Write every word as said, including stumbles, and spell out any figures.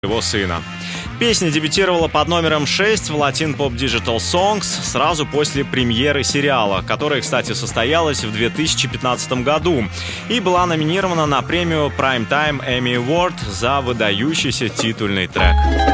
его сына. Песня дебютировала под номером шесть в Latin Pop Digital Songs сразу после премьеры сериала, которая, кстати, состоялась в две тысячи пятнадцатом году и была номинирована на премию Primetime Emmy Award за выдающийся титульный трек.